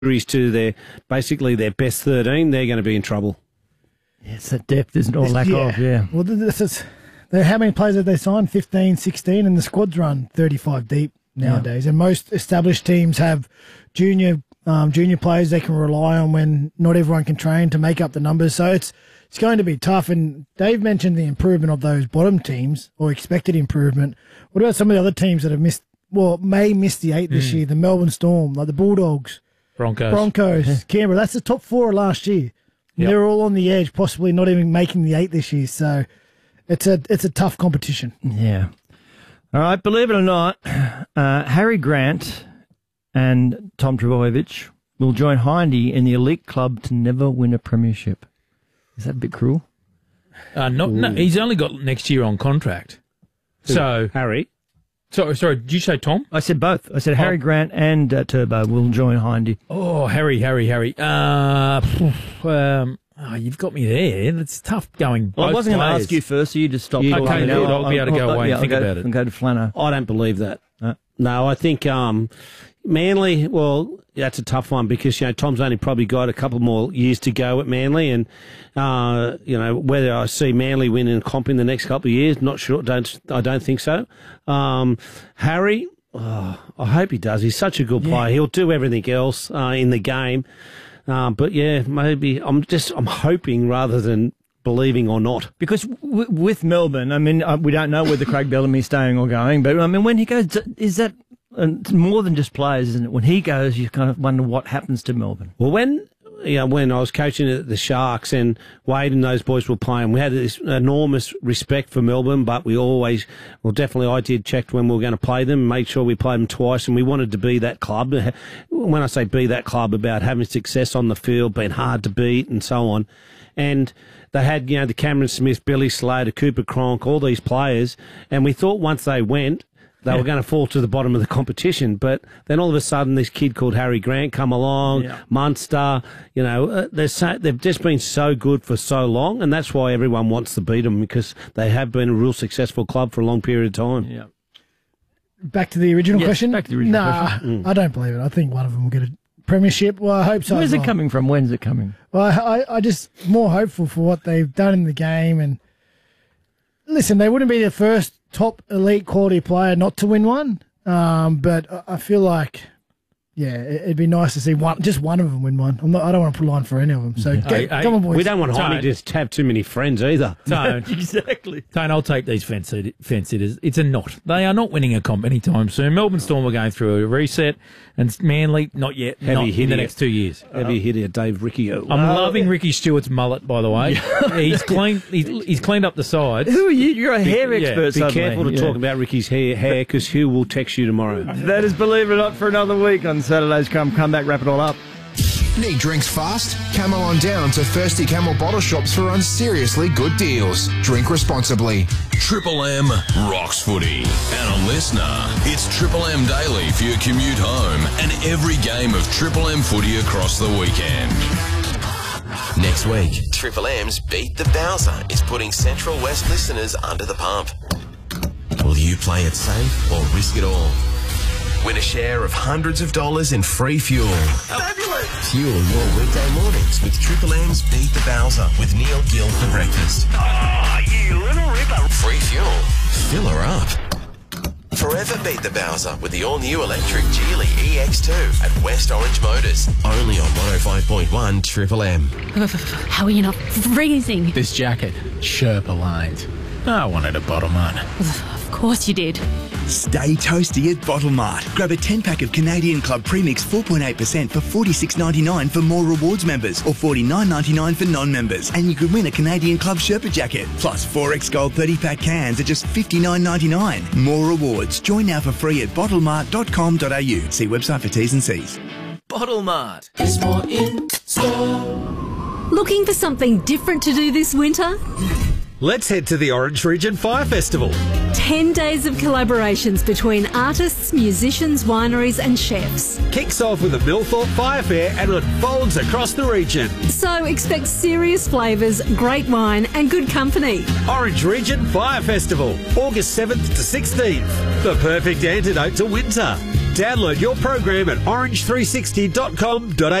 to their best 13, they're going to be in trouble. Yeah, it's that depth, isn't it? Or lack of, yeah. Well, how many players have they signed? 15, 16, and the squad's run 35 deep nowadays. And most established teams have junior players they can rely on when not everyone can train to make up the numbers. So it's going to be tough. And Dave mentioned the improvement of those bottom teams, or expected improvement. What about some of the other teams that have may miss the 8 this year? The Melbourne Storm, like the Bulldogs, Broncos, Canberra. That's the top 4 last year. Yep. They're all on the edge, possibly not even making the 8 this year. So it's a tough competition. Yeah. All right, believe it or not, Harry Grant and Tom Trbojevic will join Hindy in the elite club to never win a premiership. Is that a bit cruel? No, he's only got next year on contract. So Harry? Sorry, did you say Tom? I said both. I said Harry Grant and Turbo will join Hindy. Oh, Harry. You've got me there. It's tough going. Well, I wasn't going to ask you first, so you just stopped. Okay, good. I'll be able to go away and think about it. And go to Flano. I don't believe that. No, I think Manly, well, that's a tough one because, Tom's only probably got a couple more years to go at Manly, and, whether I see Manly winning a comp in the next couple of years, not sure. I don't think so. Harry, I hope he does. He's such a good player. He'll do everything else in the game. But yeah, maybe I'm hoping rather than believing or not. Because with Melbourne, I mean, we don't know whether Craig Bellamy's staying or going, but I mean, when he goes, is that more than just players, isn't it? When he goes, you kind of wonder what happens to Melbourne. Well, when I was coaching at the Sharks and Wade and those boys were playing, we had this enormous respect for Melbourne, but I did check when we were going to play them, made sure we played them twice, and we wanted to be that club. When I say be that club, about having success on the field, being hard to beat and so on. And they had, the Cameron Smith, Billy Slater, Cooper Cronk, all these players, and we thought once they went, they were going to fall to the bottom of the competition. But then all of a sudden, this kid called Harry Grant come along, Munster, they've just been so good for so long, and that's why everyone wants to beat them, because they have been a real successful club for a long period of time. Yeah. Back to the original question? Back to the original question. I don't believe it. I think one of them will get a premiership. Well, I hope so. Where's it coming from? When's it coming? Well, I just more hopeful for what they've done in the game. And listen, they wouldn't be the first top elite quality player not to win one. But I feel like, it'd be nice to see just one of them win one. I don't want to put a line for any of them. So come on, boys. We don't want Hindy to have too many friends either. Tone, exactly. Tone, I'll take these fence sitters. It's a not. They are not winning a comp anytime soon. Melbourne Storm are going through a reset, and Manly not yet. Not in the next 2 years. Heavy hitter, Dave Riccio. I'm loving Ricky Stewart's mullet, by the way. He's cleaned. He's cleaned up the side. Who are you? You're a hair expert. Be careful to talk about Ricky's hair, because Hugh will text you tomorrow. That is Believe It or Not for another week on Saturday's Come Back, wrap it all up. Need drinks fast? Camel on down to Thirsty Camel bottle shops for seriously good deals. Drink responsibly. Triple M rocks footy. And a listener, it's Triple M Daily for your commute home and every game of Triple M footy across the weekend. Next week, Triple M's Beat the Bowser is putting Central West listeners under the pump. Will you play it safe or risk it all? Win a share of hundreds of dollars in free fuel. Fabulous! Fuel your weekday mornings with Triple M's Beat the Bowser with Neil Gill for breakfast. Oh, you little ripper. Free fuel. Fill her up. Forever beat the Bowser with the all-new electric Geely EX2 at West Orange Motors. Only on 105.1 Triple M. How are you not freezing? This jacket, Sherpa lines. I wanted a Bottle Mart. Of course you did. Stay toasty at Bottle Mart. Grab a 10-pack of Canadian Club Premix 4.8% for $46.99 for More Rewards members or $49.99 for non-members. And you could win a Canadian Club Sherpa jacket. Plus 4X Gold 30-pack cans at just $59.99. More Rewards. Join now for free at bottlemart.com.au. See website for T's and C's. Bottle Mart. There's more in store. Looking for something different to do this winter? Let's head to the Orange Region Fire Festival. 10 days of collaborations between artists, musicians, wineries and chefs. Kicks off with a Millthorpe Fire Fair and unfolds across the region. So expect serious flavours, great wine and good company. Orange Region Fire Festival, August 7th to 16th. The perfect antidote to winter. Download your program at orange360.com.au.